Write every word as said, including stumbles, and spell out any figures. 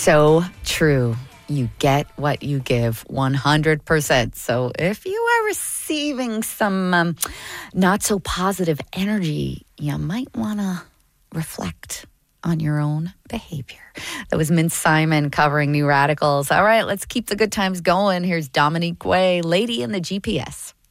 So true. You get what you give, one hundred percent. So if you are receiving some um, not so positive energy, you might want to reflect on your own behavior. That was Mint Simon covering New Radicals. All right, let's keep the good times going. Here's Dominique Way, Lady in the G P S.